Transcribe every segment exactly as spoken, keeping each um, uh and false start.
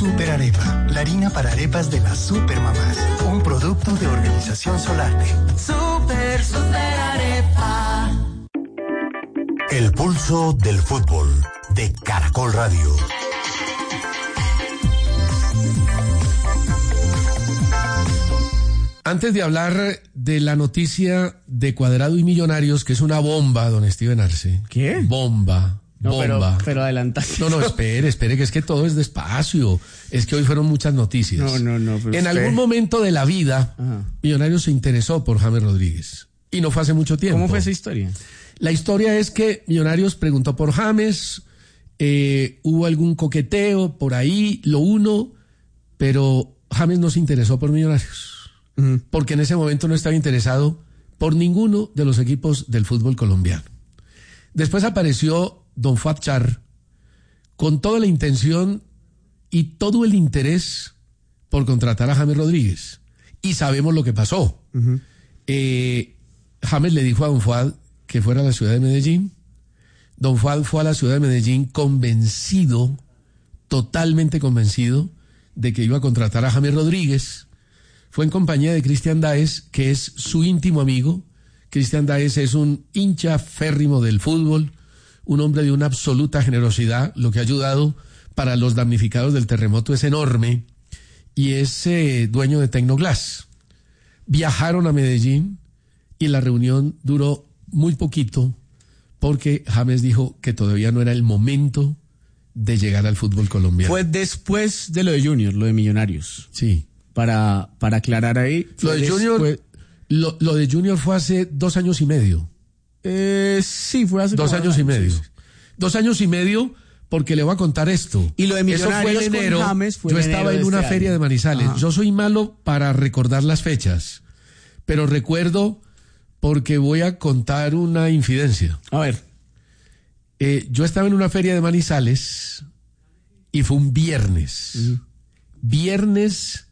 Super Arepa, la harina para arepas de las supermamás. Un producto de Organización Solarte. Super, super arepa. El pulso del fútbol de Caracol Radio. Antes de hablar de la noticia de Cuadrado y Millonarios, que es una bomba, don Steven Arce. ¿Qué? Bomba. No, bomba. pero, pero adelantaste. No, no, espere, espere, que es que todo es despacio. Es que hoy fueron muchas noticias. No, no, no. Pero en usted... algún momento de la vida, Ajá. Millonarios se interesó por James Rodríguez. Y no fue hace mucho tiempo. ¿Cómo fue esa historia? La historia es que Millonarios preguntó por James, eh, hubo algún coqueteo por ahí, lo uno, pero James no se interesó por Millonarios. Uh-huh. Porque en ese momento no estaba interesado por ninguno de los equipos del fútbol colombiano. Después apareció don Fuad Char con toda la intención y todo el interés por contratar a James Rodríguez. Y sabemos lo que pasó. Uh-huh. Eh, James le dijo a don Fuad que fuera a la ciudad de Medellín. Don Fuad fue a la ciudad de Medellín convencido, totalmente convencido, de que iba a contratar a James Rodríguez. Fue en compañía de Cristian Dáez, que es su íntimo amigo. Cristian Dáez es un hincha férrimo del fútbol, un hombre de una absoluta generosidad. Lo que ha ayudado para los damnificados del terremoto es enorme, y es eh, dueño de Tecnoglass. Viajaron a Medellín y la reunión duró muy poquito porque James dijo que todavía no era el momento de llegar al fútbol colombiano. Fue después de lo de Junior, lo de Millonarios. Sí. Para, para aclarar ahí. Lo de Junior, fue, lo, lo de Junior fue hace dos años y medio. Eh, sí, fue hace dos años y medio. Sí. Dos años y medio, porque le voy a contar esto. Y lo de Millonarios Eso fue en enero. Con James fue yo en estaba enero en una este feria año. de Manizales. Ajá. Yo soy malo para recordar las fechas, pero recuerdo porque voy a contar una infidencia. A ver. Eh, yo estaba en una feria de Manizales y fue un viernes. Uh-huh. Viernes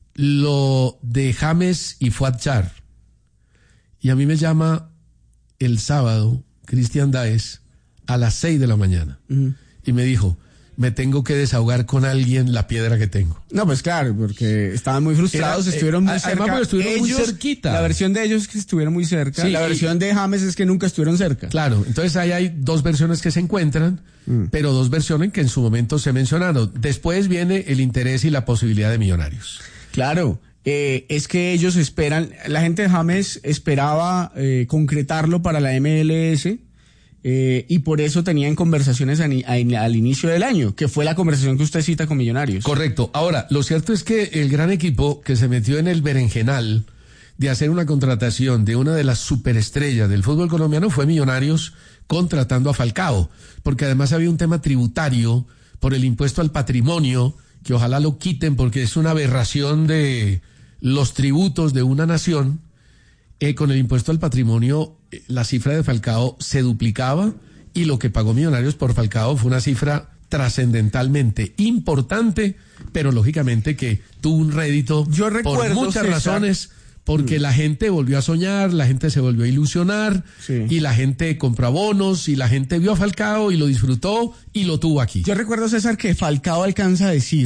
lo de James y Fuad Char. Y a mí me llama el sábado Cristian Dáez a las seis de la mañana. Uh-huh. Y me dijo, me tengo que desahogar con alguien la piedra que tengo. No, pues claro, porque estaban muy frustrados, Era, estuvieron muy eh, cerca. Además, estuvieron ellos, muy cerquita. La versión de ellos es que estuvieron muy cerca. Sí, la versión y, de James es que nunca estuvieron cerca. Claro, entonces ahí hay dos versiones que se encuentran, mm. pero dos versiones que en su momento se mencionaron. Después viene el interés y la posibilidad de Millonarios. Claro. Eh, es que ellos esperan, la gente de James esperaba eh, concretarlo para la M L S eh, y por eso tenían conversaciones a, a, al inicio del año, que fue la conversación que usted cita con Millonarios. Correcto. Ahora, lo cierto es que el gran equipo que se metió en el berenjenal de hacer una contratación de una de las superestrellas del fútbol colombiano fue Millonarios contratando a Falcao, porque además había un tema tributario por el impuesto al patrimonio, que ojalá lo quiten porque es una aberración de los tributos de una nación. Eh, con el impuesto al patrimonio, eh, la cifra de Falcao se duplicaba y lo que pagó Millonarios por Falcao fue una cifra trascendentalmente importante, pero lógicamente que tuvo un rédito Yo recuerdo, por muchas César, razones, porque mm. la gente volvió a soñar, la gente se volvió a ilusionar, sí. y la gente compró abonos y la gente vio a Falcao y lo disfrutó y lo tuvo aquí. Yo recuerdo, César, que Falcao alcanza a decir,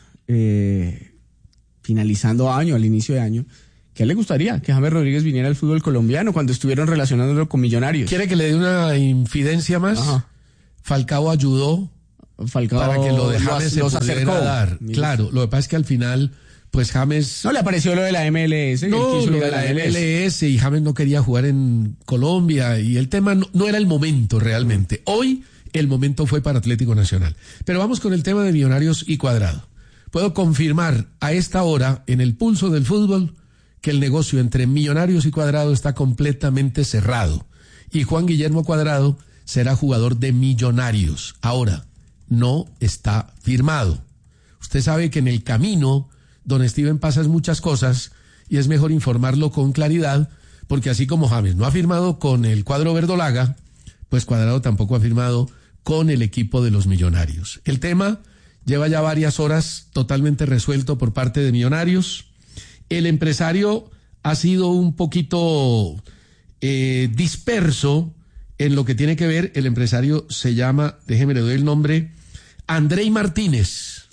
eh, finalizando año, al inicio de año, que a él le gustaría que James Rodríguez viniera al fútbol colombiano cuando estuvieron relacionándolo con Millonarios. ¿Quiere que le dé una infidencia más? Ajá. Falcao ayudó Falcao para que lo de James se pudiera acercó. dar. Mira. Claro, lo que pasa es que al final, pues James... No le apareció lo de la M L S. No, lo de la M L S y James no quería jugar en Colombia y el tema no, no era el momento realmente. Hoy el momento fue para Atlético Nacional. Pero vamos con el tema de Millonarios y Cuadrado. Puedo confirmar a esta hora, en el pulso del fútbol, que el negocio entre Millonarios y Cuadrado está completamente cerrado. Y Juan Guillermo Cuadrado será jugador de Millonarios. Ahora, no está firmado. Usted sabe que en el camino, don Steven, pasan muchas cosas y es mejor informarlo con claridad, porque así como James no ha firmado con el cuadro verdolaga, pues Cuadrado tampoco ha firmado con el equipo de los Millonarios. El tema lleva ya varias horas totalmente resuelto por parte de Millonarios. El empresario ha sido un poquito eh, disperso en lo que tiene que ver. El empresario se llama, déjeme le doy el nombre, Andrei Martínez.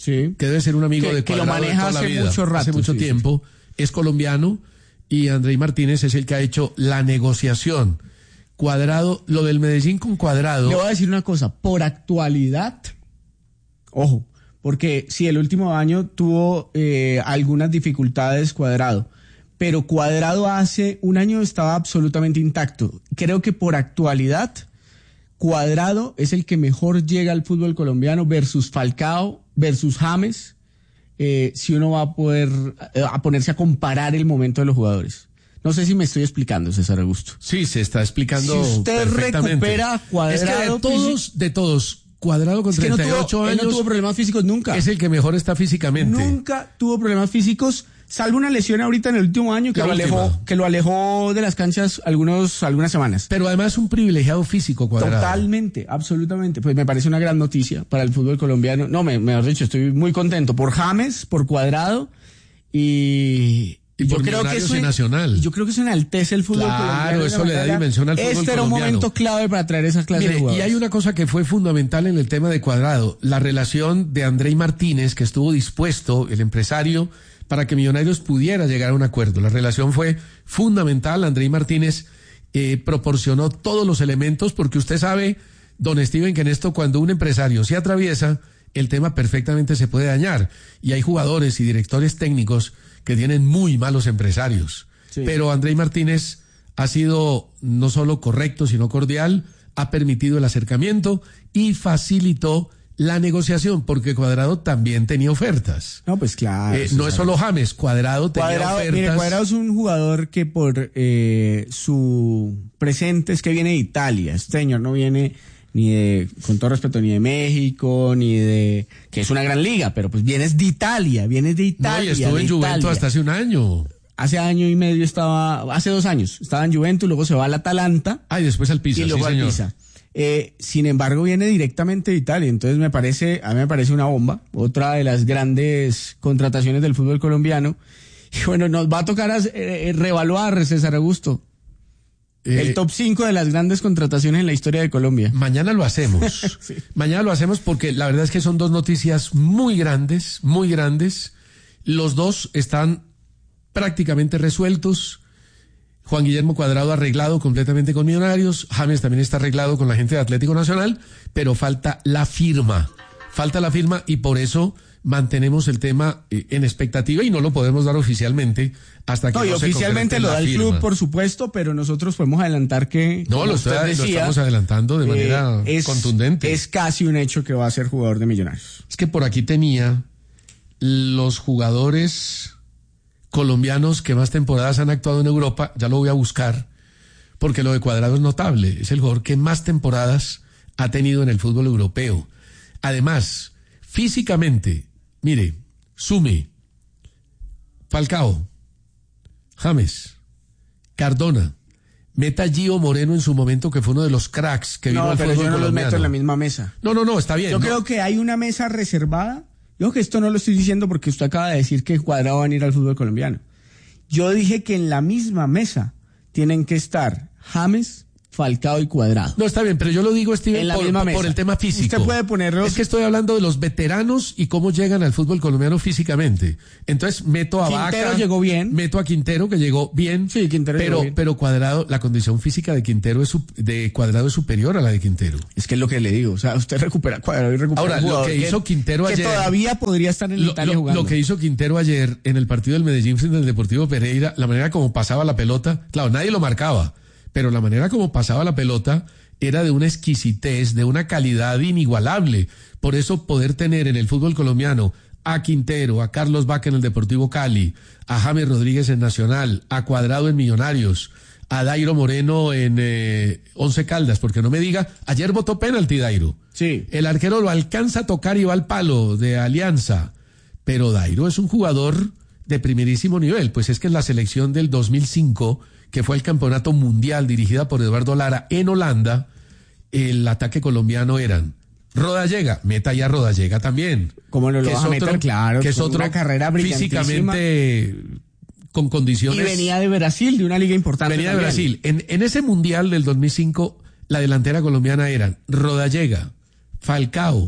sí. que debe ser un amigo que, de Cuadrado que lo maneja de toda hace la vida, mucho rato, hace mucho sí, tiempo, sí. Es colombiano y Andrei Martínez es el que ha hecho la negociación. Cuadrado, lo del Medellín con Cuadrado. Le voy a decir una cosa, por actualidad, ojo, porque sí, el último año tuvo eh, algunas dificultades Cuadrado, pero Cuadrado hace un año estaba absolutamente intacto. Creo que por actualidad, Cuadrado es el que mejor llega al fútbol colombiano versus Falcao, versus James, eh, si uno va a poder eh, a ponerse a comparar el momento de los jugadores. No sé si me estoy explicando, César Augusto. Sí, se está explicando. Si usted perfectamente. recupera Cuadrado, es que de todos, de todos, Cuadrado con es que treinta y ocho no tuvo, años. él no tuvo problemas físicos nunca. Es el que mejor está físicamente. Nunca tuvo problemas físicos, salvo una lesión ahorita en el último año que La lo última. alejó, que lo alejó de las canchas algunos, algunas semanas. Pero además un privilegiado físico, Cuadrado. Totalmente, absolutamente. Pues me parece una gran noticia para el fútbol colombiano. No, me, me has dicho, estoy muy contento por James, por Cuadrado y... Y yo por creo que Millonarios eso y Nacional. Yo creo que eso enaltece el fútbol Claro, colombiano. de eso una le da manera. dimensión al fútbol Este era un colombiano. momento clave para traer esas clases Mire, de jugadores. y hay una cosa que fue fundamental en el tema de Cuadrado, la relación de Andrei Martínez, que estuvo dispuesto, el empresario, para que Millonarios pudiera llegar a un acuerdo. La relación fue fundamental. Andrei Martínez eh, proporcionó todos los elementos, porque usted sabe, don Steven, que en esto cuando un empresario se atraviesa, el tema perfectamente se puede dañar. Y hay jugadores y directores técnicos que tienen muy malos empresarios. Sí. Pero Andrei Martínez ha sido no solo correcto, sino cordial, ha permitido el acercamiento y facilitó la negociación, porque Cuadrado también tenía ofertas. No, pues claro. Eh, no es solo James, Cuadrado tenía Cuadrado, ofertas. Mire, Cuadrado es un jugador que por eh, su presente es que viene de Italia. Este señor no viene ni de, con todo respeto, ni de México, ni de, que es una gran liga, pero pues vienes de Italia, vienes de Italia. No, y estuvo en Juventus Italia. hasta hace un año. Hace año y medio estaba, hace dos años, estaba en Juventus, luego se va al Atalanta. Ah, y después al Pisa, y luego sí, al señor. Pisa. Eh, sin embargo, viene directamente de Italia, entonces me parece, a mí me parece una bomba, otra de las grandes contrataciones del fútbol colombiano. Y bueno, nos va a tocar eh, reevaluar, César Augusto. Eh, el top cinco de las grandes contrataciones en la historia de Colombia. Mañana lo hacemos. Sí. Mañana lo hacemos porque la verdad es que son dos noticias muy grandes, muy grandes. Los dos están prácticamente resueltos. Juan Guillermo Cuadrado arreglado completamente con Millonarios. James también está arreglado con la gente de Atlético Nacional, pero falta la firma. Falta la firma y por eso mantenemos el tema eh, en expectativa y no lo podemos dar oficialmente hasta que no, no y se oficialmente lo da el firma. club, por supuesto, pero nosotros podemos adelantar que no lo, está, decía, lo estamos adelantando de manera eh, es, contundente. Es casi un hecho que va a ser jugador de Millonarios. Es que por aquí tenía los jugadores colombianos que más temporadas han actuado en Europa, ya lo voy a buscar, porque lo de Cuadrado es notable, es el jugador que más temporadas ha tenido en el fútbol europeo. Además, físicamente, mire, Sume, Falcao, James, Cardona, meta Gio Moreno en su momento, que fue uno de los cracks que vino no, al pero fútbol yo no los colombiano. meto en la misma mesa. No, no, no, está bien. Yo ¿no? creo que hay una mesa reservada. Yo que esto no lo estoy diciendo porque usted acaba de decir que Cuadrado va a ir al fútbol colombiano. Yo dije que en la misma mesa tienen que estar James, Falcao y Cuadrado. No, está bien, pero yo lo digo, Steven, en la por, misma por, mesa. por el tema físico. Usted puede ponerlos... Es que estoy hablando de los veteranos y cómo llegan al fútbol colombiano físicamente. Entonces meto a Quintero Vaca, llegó bien. Meto a Quintero, que llegó bien. Sí, Quintero pero, llegó bien. Pero Cuadrado, la condición física de Quintero es su- de Cuadrado es superior a la de Quintero. Es que es lo que le digo. O sea, usted recupera Cuadrado y recupera Ahora, un lo jugador que hizo Quintero que ayer- todavía podría estar en Lo, Italia lo- jugando. lo que hizo Quintero ayer en el partido del Medellín frente al Deportivo Pereira, la manera como pasaba la pelota, claro, nadie lo marcaba, pero la manera como pasaba la pelota era de una exquisitez, de una calidad inigualable. Por eso poder tener en el fútbol colombiano a Quintero, a Carlos Vaca en el Deportivo Cali, a James Rodríguez en Nacional, a Cuadrado en Millonarios, a Dairo Moreno en eh, Once Caldas, porque no me diga, ayer votó penalti Dairo. Sí. El arquero lo alcanza a tocar y va al palo de Alianza, pero Dairo es un jugador de primerísimo nivel, pues es que en la selección del dos mil cinco, que fue el campeonato mundial dirigida por Eduardo Lara en Holanda, el ataque colombiano eran Rodallega, meta ya Rodallega también. ¿Cómo no lo que vas es a meter? otro- Claro, que es con otro una carrera brillantísima. físicamente con condiciones. Y venía de Brasil, de una liga importante. Venía de también. Brasil. En, en ese mundial del dos mil cinco, la delantera colombiana eran Rodallega, Falcao,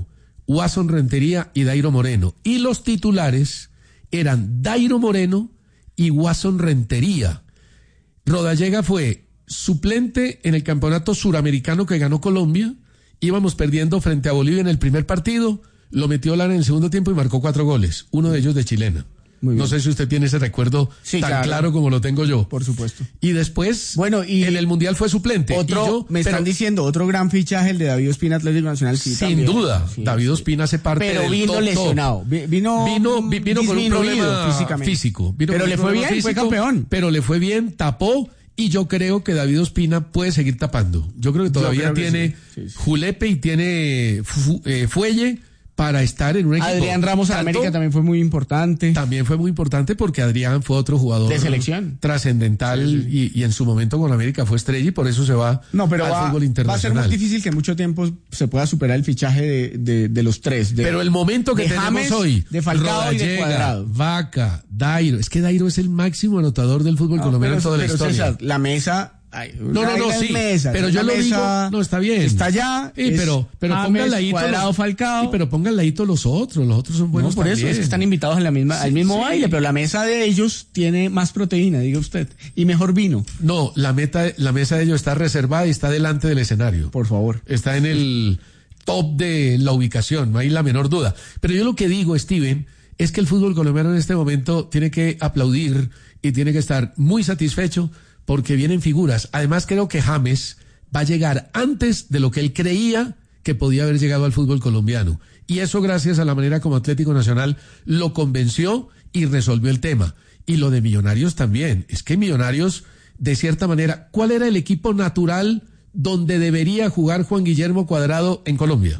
Wasson Rentería y Dairo Moreno. Y los titulares eran Dairo Moreno y Wasson Rentería. Rodallega fue suplente en el campeonato suramericano que ganó Colombia. Íbamos perdiendo frente a Bolivia en el primer partido, lo metió Lara en el segundo tiempo y marcó cuatro goles, uno de ellos de chilena. No sé si usted tiene ese recuerdo sí, tan claro. claro como lo tengo yo. Por supuesto. Y después, bueno, y en el Mundial fue suplente. Otro, y yo, me pero, están diciendo, otro gran fichaje, el de David Ospina, Atlético Nacional. Sí, sin también. duda, sí, David sí. Ospina hace parte pero del vino top, lesionado. Top. Vino, vino, vino con un problema físicamente. físico. Vino pero le fue bien, físico, fue campeón. Pero le fue bien, tapó. Y yo creo que David Ospina puede seguir tapando. Yo creo que todavía creo que tiene sí. Sí, sí. julepe y tiene fu, eh, fuelle para estar en un equipo. Adrián Ramos en América también fue muy importante. También fue muy importante porque Adrián fue otro jugador de selección trascendental sí, sí. Y, y en su momento con América fue estrella y por eso se va no, pero al va, fútbol internacional. Va a ser muy difícil que en mucho tiempo se pueda superar el fichaje de, de, de los tres. De, pero el momento que de tenemos James, hoy, de Falcao Rodallega, y de Cuadrado. Vaca, Dairo, es que Dairo es el máximo anotador del fútbol no, colombiano en toda pero la historia. César, la mesa... Ay, no, no, no, sí, mesa, pero yo lo digo, no, está bien. Está allá, sí, pero, pero James, ponga al ladito Cuadrado, los, Falcao. Sí, pero ponga al ladito los otros, los otros son buenos no, por también. eso es que están invitados a la misma, sí, al mismo sí. baile, pero la mesa de ellos tiene más proteína, diga usted, y mejor vino. No, la meta, la mesa de ellos está reservada y está delante del escenario. Por favor. Está en el top de la ubicación, no hay la menor duda. Pero yo lo que digo, Steven, es que el fútbol colombiano en este momento tiene que aplaudir y tiene que estar muy satisfecho porque vienen figuras. Además, creo que James va a llegar antes de lo que él creía que podía haber llegado al fútbol colombiano. Y eso gracias a la manera como Atlético Nacional lo convenció y resolvió el tema. Y lo de Millonarios también. Es que Millonarios, de cierta manera, ¿cuál era el equipo natural donde debería jugar Juan Guillermo Cuadrado en Colombia?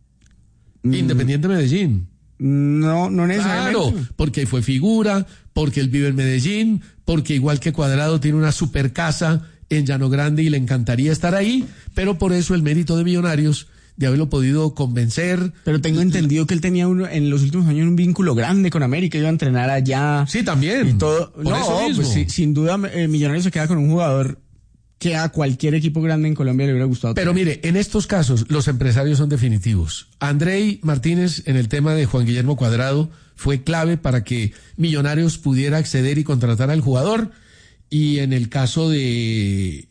Mm. Independiente Medellín. No, no necesariamente. Claro, porque fue figura, porque él vive en Medellín, porque igual que Cuadrado tiene una super casa en Llano Grande y le encantaría estar ahí, pero por eso el mérito de Millonarios de haberlo podido convencer. Pero tengo entendido que él tenía uno, en los últimos años un vínculo grande con América, iba a entrenar allá. Sí, también. Y todo. Por no, eso mismo. Pues sí, sin duda eh, Millonarios se queda con un jugador que a cualquier equipo grande en Colombia le hubiera gustado. Pero tener. Mire, en estos casos los empresarios son definitivos. Andrei Martínez, en el tema de Juan Guillermo Cuadrado, fue clave para que Millonarios pudiera acceder y contratar al jugador. Y en el caso de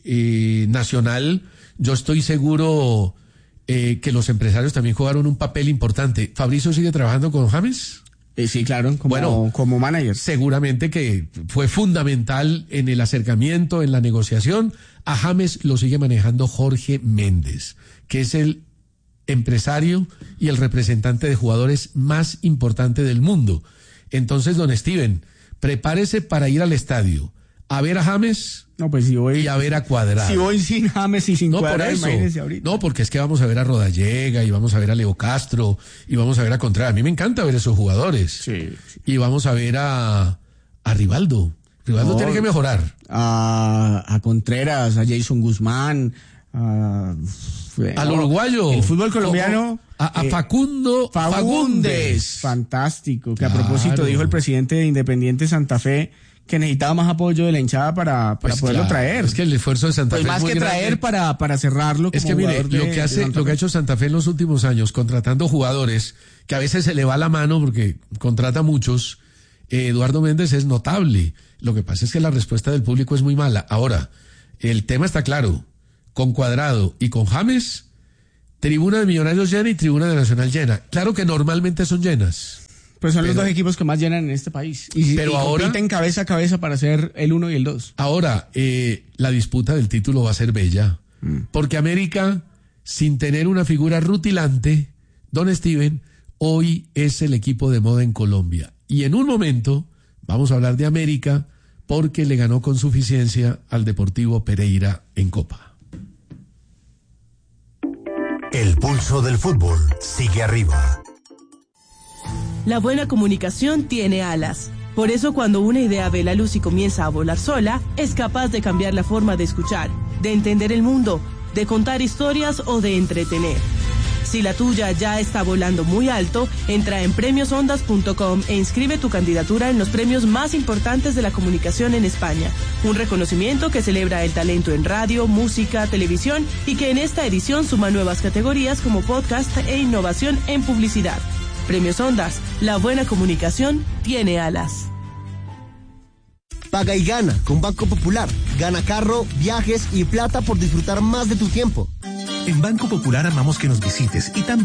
eh, Nacional, yo estoy seguro eh, que los empresarios también jugaron un papel importante. ¿Fabricio sigue trabajando con James? Eh, sí, claro, como, bueno, como manager. Seguramente que fue fundamental en el acercamiento, en la negociación. A James lo sigue manejando Jorge Méndez, que es el empresario y el representante de jugadores más importante del mundo. Entonces, don Steven, prepárese para ir al estadio a ver a James no, pues si voy, y a ver a Cuadrado. Si voy sin James y sin no, Cuadrado, por eso. No, porque es que vamos a ver a Rodallega y vamos a ver a Leo Castro y vamos a ver a Contreras. A mí me encanta ver esos jugadores. Sí, sí. Y vamos a ver a, a Rivaldo. Rivaldo no, tiene que mejorar. A, a Contreras, a Jason Guzmán, a, al no, uruguayo. El fútbol colombiano. A, a Facundo eh, Fagundes. Fantástico. Que claro. A propósito dijo el presidente de Independiente Santa Fe que necesitaba más apoyo de la hinchada para, para pues poderlo claro, traer. Es que el esfuerzo de Santa pues Fe más es muy que grande. traer para, para cerrarlo. Es que mire, de, lo que hace, lo que ha hecho Santa Fe en los últimos años, contratando jugadores, que a veces se le va la mano porque contrata muchos, eh, Eduardo Méndez es notable. Lo que pasa es que la respuesta del público es muy mala. Ahora, el tema está claro. Con Cuadrado y con James, tribuna de Millonarios llena y tribuna de Nacional llena. Claro que normalmente son llenas. Pues son pero, los dos equipos que más llenan en este país. Y, pero y ahora compiten cabeza a cabeza para ser el uno y el dos. Ahora, eh, la disputa del título va a ser bella. Mm. Porque América, sin tener una figura rutilante, don Steven, hoy es el equipo de moda en Colombia. Y en un momento vamos a hablar de América porque le ganó con suficiencia al Deportivo Pereira en Copa. El pulso del fútbol sigue arriba. La buena comunicación tiene alas. Por eso cuando una idea ve la luz y comienza a volar sola, es capaz de cambiar la forma de escuchar, de entender el mundo, de contar historias o de entretener. Si la tuya ya está volando muy alto, entra en premios ondas punto com e inscribe tu candidatura en los premios más importantes de la comunicación en España. Un reconocimiento que celebra el talento en radio, música, televisión y que en esta edición suma nuevas categorías como podcast e innovación en publicidad. Premios Ondas, la buena comunicación tiene alas. Paga y gana con Banco Popular. Gana carro, viajes y plata por disfrutar más de tu tiempo. En Banco Popular amamos que nos visites y también